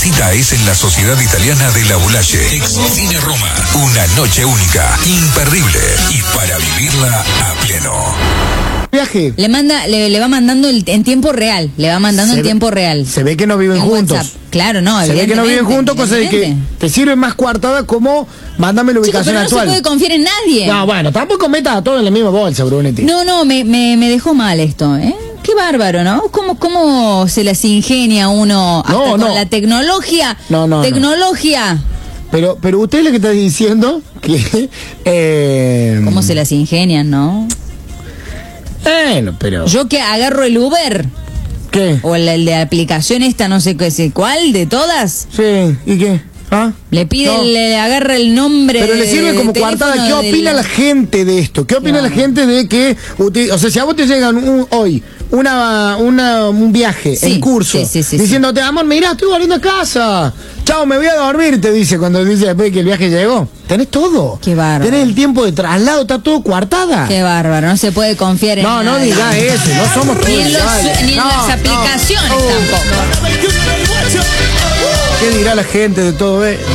Cita es en la Sociedad Italiana de la Bulaye. Cine Roma. Una noche única, imperdible y para vivirla a pleno. Viaje. Le va mandando en tiempo real. Le va mandando en tiempo real. Se ve que no viven En juntos. WhatsApp. Claro, no, Se ve que no viven juntos, cosa de que te sirve más coartada como mándame la ubicación pero actual. No se puede confiar en nadie. No, bueno, tampoco metas a todos en la misma bolsa, Brunetti. No, me dejó mal esto, ¿eh? Qué bárbaro, ¿no? ¿Cómo se las ingenia uno hasta con la tecnología? Tecnología. Pero usted es lo que está diciendo que... ¿Cómo se las ingenian, no? Bueno, pero... Yo que agarro el Uber. ¿Qué? O el de aplicación esta, no sé cuál, de todas. Sí, ¿y qué? ¿Ah? Le pide, le agarra el nombre. Pero le sirve como coartada. ¿Qué opina la gente de esto? ¿Qué opina la gente de que... O sea, si a vos te llegan hoy un viaje en curso, diciéndote, amor, mirá, estoy volviendo a casa. Chao, me voy a dormir, te dice cuando dice después de que el viaje llegó. Tenés todo. Qué bárbaro. Tenés el tiempo de traslado, está todo coartada. Qué bárbaro, no se puede confiar en No diga eso, no somos ni en las aplicaciones tampoco. ¿Qué dirá la gente de todo esto?